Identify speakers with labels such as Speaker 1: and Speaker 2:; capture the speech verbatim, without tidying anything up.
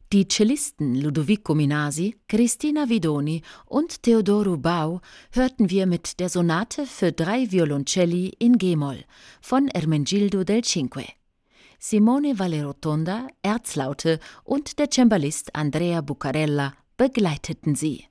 Speaker 1: Die Cellisten Ludovico Minasi, Cristina Vidoni und Teodoru Bau hörten wir mit der Sonate für drei Violoncelli in G-Moll von Ermenegildo del Cinque. Simone Valle-Rotonda, Erzlaute und der Cembalist Andrea Bucarella begleiteten sie.